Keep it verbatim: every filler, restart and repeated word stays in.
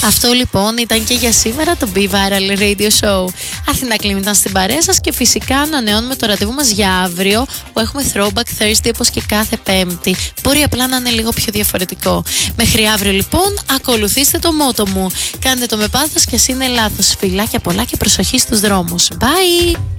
Αυτό λοιπόν ήταν και για σήμερα το Be Viral Radio Show. Αθηνά Κλίμ ήταν στην παρέα σας και φυσικά ανανεώνουμε το ραντεβού μας για αύριο που έχουμε Throwback Thursday όπως και κάθε Πέμπτη. Μπορεί απλά να είναι λίγο πιο διαφορετικό. Μέχρι αύριο λοιπόν ακολουθήστε το μότο μου. Κάντε το με πάθος και ας είναι λάθος. Φιλάκια πολλά και προσοχή στους δρόμους. Bye!